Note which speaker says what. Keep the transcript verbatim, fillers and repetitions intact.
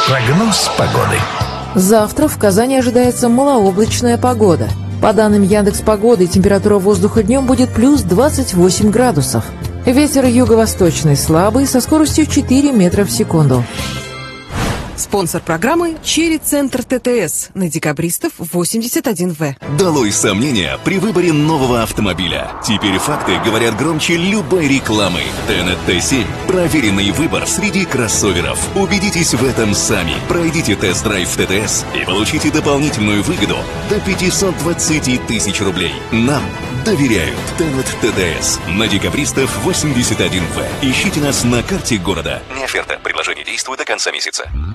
Speaker 1: Прогноз погоды.
Speaker 2: Завтра в Казани ожидается малооблачная погода. По данным Яндекс.Погоды, температура воздуха днем будет плюс двадцать восемь градусов. Ветер юго-восточный слабый со скоростью четыре метра в секунду.
Speaker 3: Спонсор программы «Черри Центр ТТС» на Декабристов восемьдесят один В.
Speaker 4: Долой сомнения при выборе нового автомобиля. Теперь факты говорят громче любой рекламы. Тенет Т семь – проверенный выбор среди кроссоверов. Убедитесь в этом сами. Пройдите тест-драйв в ТТС и получите дополнительную выгоду до пятьсот двадцать тысяч рублей. Нам доверяют. Тенет ТТС на Декабристов восемьдесят один В. Ищите нас на карте города. Не оферта. Предложение действует до конца месяца.